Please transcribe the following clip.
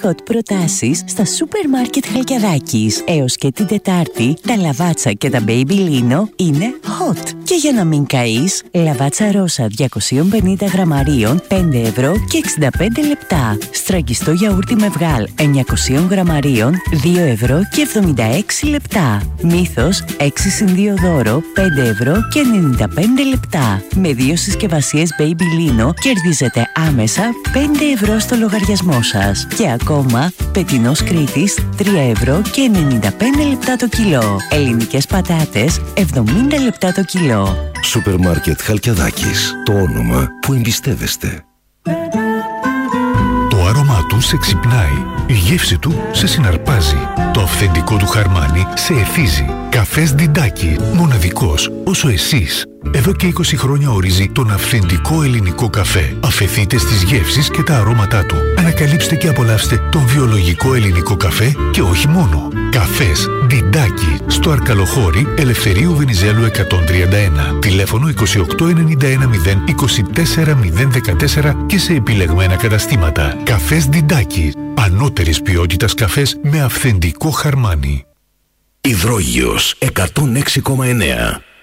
hot προτάσεις στα σούπερ μάρκετ Χαλκιαδάκης. Έως και την Τετάρτη, τα λαβάτσα και τα baby lino είναι hot. Και για να μην καείς, λαβάτσα ρόσα 250 γραμμαρίων, 5 ευρώ και 65 λεπτά. Στραγγιστό γιαούρτι με βγάλ 900 γραμμαρίων, 2 ευρώ και 76 λεπτά. Μύθος 6+2 δώρο, 5 ευρώ και 95 λεπτά. Με 2 συσκευασίες baby lino κερδίζετε άμεσα 5 ευρώ στο λογαριασμό σας. Και ακόμα, πετεινός Κρήτης 3 ευρώ και 95 λεπτά το κιλό. Ελληνικές πατάτες 70 λεπτά το κιλό. Σούπερ μάρκετ Χαλκιαδάκης. Το όνομα που εμπιστεύεστε. Το άρωμά του σε ξυπνάει. Η γεύση του σε συναρπάζει. Το αυθεντικό του χαρμάνι σε εθίζει. Καφές Διντάκι. Μοναδικός όσο εσείς. Εδώ και 20 χρόνια ορίζει τον αυθεντικό ελληνικό καφέ. Αφεθείτε στις γεύσεις και τα αρώματά του. Ανακαλύψτε και απολαύστε τον βιολογικό ελληνικό καφέ και όχι μόνο. Καφές Διντάκι. Στο Αρκαλοχώρι Ελευθερίου Βενιζέλου 131. Τηλέφωνο 2891 024 014 και σε επιλεγμένα καταστήματα. Καφές Διντάκι. Ανώτερης ποιότητας καφές με αυθεντικό χαρμάνι. Υδρόγειος 106,9.